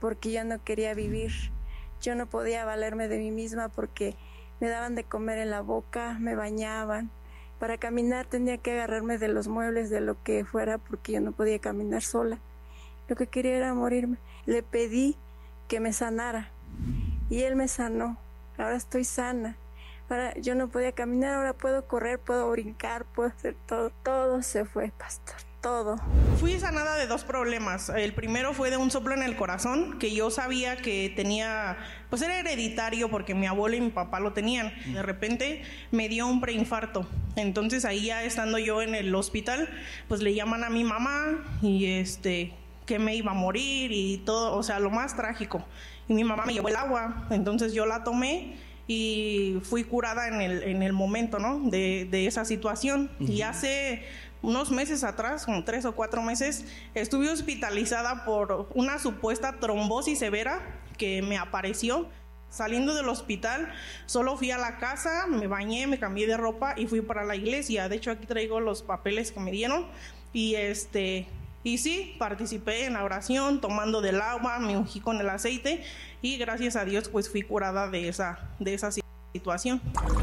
porque yo no quería vivir. Yo no podía valerme de mí misma porque me daban de comer en la boca, me bañaban. Para caminar tenía que agarrarme de los muebles, de lo que fuera, porque yo no podía caminar sola. Lo que quería era morirme. Le pedí que me sanara y él me sanó. Ahora estoy sana. Ahora yo no podía caminar, ahora puedo correr, puedo brincar, puedo hacer todo. Todo se fue, pastor, todo. Fui sanada de 2 problemas. El primero fue de un soplo en el corazón, que yo sabía que tenía, pues era hereditario porque mi abuelo y mi papá lo tenían. De repente me dio un preinfarto. Entonces ahí ya estando yo en el hospital, pues le llaman a mi mamá y que me iba a morir y todo, o sea, lo más trágico. Y mi mamá me llevó el agua, entonces yo la tomé y fui curada en el momento, ¿no? De esa situación. Y hace unos meses atrás, como 3 o 4 meses, estuve hospitalizada por una supuesta trombosis severa que me apareció. Saliendo del hospital, solo fui a la casa, me bañé, me cambié de ropa y fui para la iglesia. De hecho, aquí traigo los papeles que me dieron y sí, participé en la oración, tomando del agua, me ungí con el aceite y gracias a Dios pues fui curada de esa situación.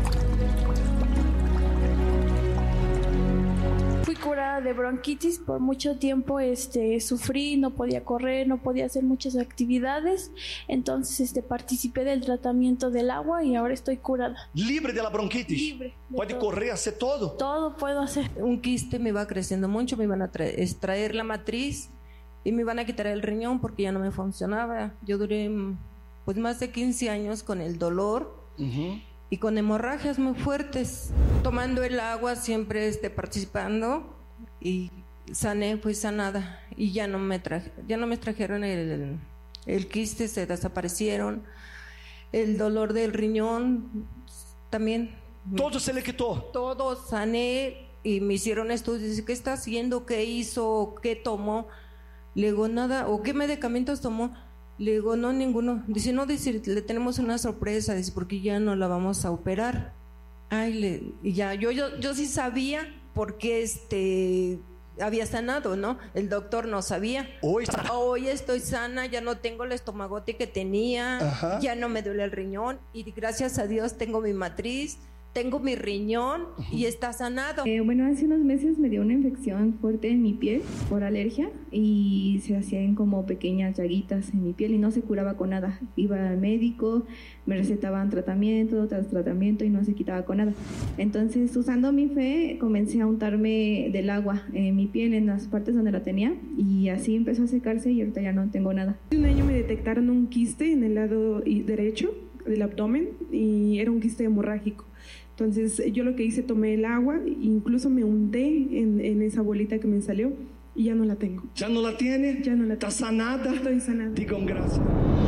Fui curada de bronquitis por mucho tiempo, sufrí, no podía correr, no podía hacer muchas actividades, entonces participé del tratamiento del agua y ahora estoy curada. Libre de la bronquitis. Libre. Puede correr, hacer todo. Todo puedo hacer. Un quiste me iba creciendo mucho, me iban a extraer la matriz y me iban a quitar el riñón porque ya no me funcionaba. Yo duré pues más de 15 años con el dolor y con hemorragias muy fuertes, tomando el agua, siempre participando, y fui sanada y ya no me trajeron el quiste, se desaparecieron, el dolor del riñón también. Todo se le quitó. Todo sané y me hicieron estudios. Dice, ¿qué está haciendo? ¿Qué hizo? ¿Qué tomó? Le digo, nada. ¿O qué medicamentos tomó? Le digo, no, ninguno. Dice, no, le tenemos una sorpresa, dice, porque ya no la vamos a operar. Y ya, yo sí sabía porque había sanado, ¿no? El doctor no sabía. Hoy estoy sana, ya no tengo el estomagote que tenía, ya no me duele el riñón y gracias a Dios tengo mi matriz, tengo mi riñón y está sanado. Bueno, hace unos meses me dio una infección fuerte en mi piel por alergia y se hacían como pequeñas llaguitas en mi piel y no se curaba con nada. Iba al médico, me recetaban tratamiento tras tratamiento y no se quitaba con nada. Entonces, usando mi fe, comencé a untarme del agua en mi piel, en las partes donde la tenía, y así empezó a secarse y ahorita ya no tengo nada. Hace un año me detectaron un quiste en el lado derecho del abdomen y era un quiste hemorrágico. Entonces yo lo que hice, tomé el agua, incluso me unté en esa bolita que me salió y ya no la tengo. ¿Ya no la tiene? Ya no la ¿Está tengo. sanada? Estoy sanada. Digan gracias.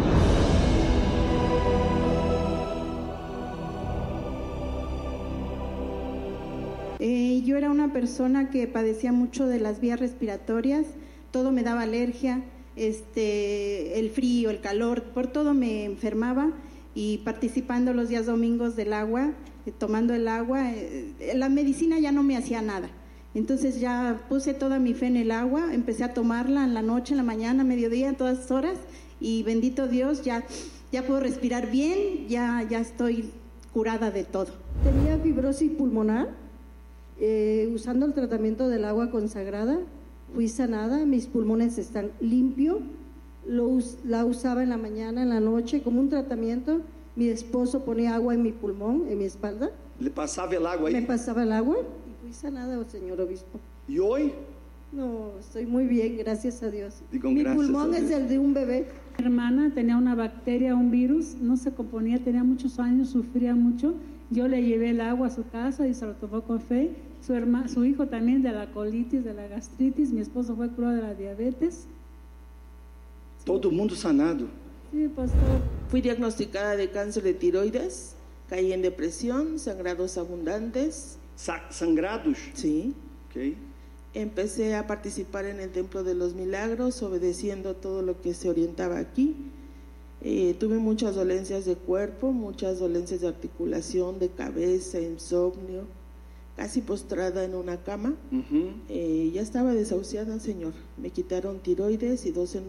Yo era una persona que padecía mucho de las vías respiratorias, todo me daba alergia, el frío, el calor, por todo me enfermaba. Y participando los días domingos del agua, tomando el agua, la medicina ya no me hacía nada. Entonces ya puse toda mi fe en el agua, empecé a tomarla en la noche, en la mañana, mediodía, en todas horas, y bendito Dios, ya puedo respirar bien, ya estoy curada de todo. Tenía fibrosis pulmonar, usando el tratamiento del agua consagrada, fui sanada, mis pulmones están limpios. La usaba en la mañana, en la noche, como un tratamiento. Mi esposo ponía agua en mi pulmón, en mi espalda. ¿Le pasaba el agua ahí? Me pasaba el agua y fui sanada, señor obispo. ¿Y hoy? No, estoy muy bien, gracias a Dios. Mi a pulmón Dios. es el de un bebé. Mi hermana tenía una bacteria, un virus, no se componía, tenía muchos años, sufría mucho. Yo le llevé el agua a su casa y se lo tomó con fe. Su hijo también de la colitis, de la gastritis. Mi esposo fue curado de la diabetes. Todo mundo sanado. Sí, pastor. Fui diagnosticada de cáncer de tiroides, caí en depresión, sangrados abundantes. ¿Sangrados? Sí. Okay. Empecé a participar en el Templo de los Milagros, obedeciendo todo lo que se orientaba aquí. Tuve muchas dolencias de cuerpo, muchas dolencias de articulación, de cabeza, insomnio, casi postrada en una cama. Ya estaba desahuciada, Señor. Me quitaron tiroides y 2